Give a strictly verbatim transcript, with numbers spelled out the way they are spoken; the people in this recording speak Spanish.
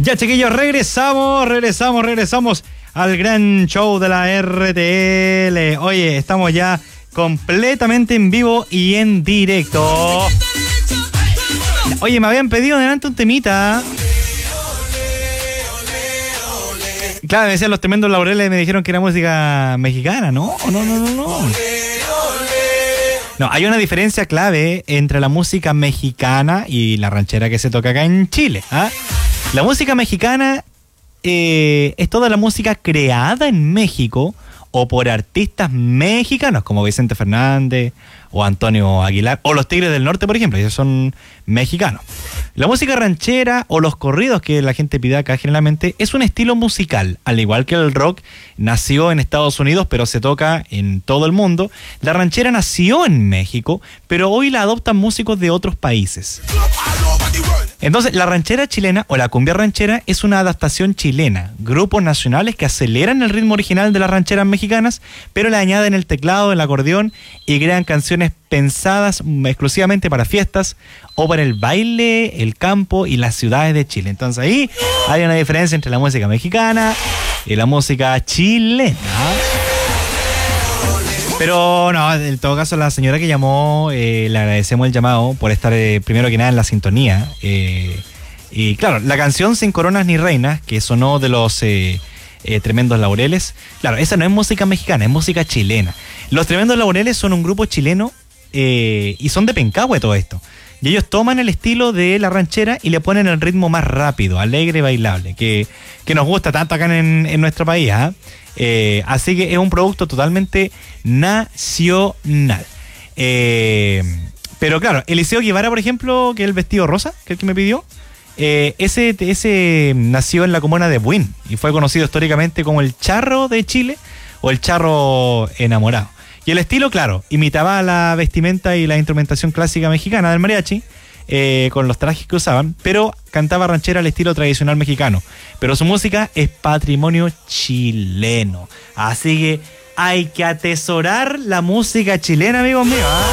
Ya, chiquillos, regresamos, regresamos, regresamos al gran show de la R T L. Oye, estamos ya completamente en vivo y en directo. Oye, me habían pedido delante un temita. Claro, me decían los tremendos laureles, me dijeron que era música mexicana. No, no, no, no, no. No, hay una diferencia clave entre la música mexicana y la ranchera que se toca acá en Chile. ¿Ah? La música mexicana eh, es toda la música creada en México o por artistas mexicanos como Vicente Fernández o Antonio Aguilar o los Tigres del Norte, por ejemplo, ellos son mexicanos. La música ranchera o los corridos que la gente pide acá generalmente es un estilo musical, al igual que el rock nació en Estados Unidos pero se toca en todo el mundo. La ranchera nació en México, pero hoy la adoptan músicos de otros países. Entonces, la ranchera chilena o la cumbia ranchera es una adaptación chilena, grupos nacionales que aceleran el ritmo original de las rancheras mexicanas, pero le añaden el teclado, el acordeón y crean canciones pensadas exclusivamente para fiestas o para el baile, el campo y las ciudades de Chile. Entonces ahí hay una diferencia entre la música mexicana y la música chilena. Pero no, en todo caso la señora que llamó, eh, le agradecemos el llamado por estar eh, primero que nada en la sintonía. Eh, y claro, la canción Sin Coronas ni Reinas, que sonó de los eh, eh, Tremendos Laureles, claro, esa no es música mexicana, es música chilena. Los Tremendos Laureles son un grupo chileno eh, y son de Pencahue todo esto. Y ellos toman el estilo de la ranchera y le ponen el ritmo más rápido, alegre y bailable, que, que nos gusta tanto acá en, en nuestro país, ¿eh? Eh, así que es un producto totalmente nacional. Eh, pero claro, Eliseo Guevara, por ejemplo, que es el vestido rosa, que es el que me pidió, eh, ese, ese nació en la comuna de Buin y fue conocido históricamente como el charro de Chile o el charro enamorado. Y el estilo, claro, imitaba la vestimenta y la instrumentación clásica mexicana del mariachi, eh, con los trajes que usaban, pero cantaba ranchera al estilo tradicional mexicano. Pero su música es patrimonio chileno. Así que hay que atesorar la música chilena, amigos míos, ¿eh?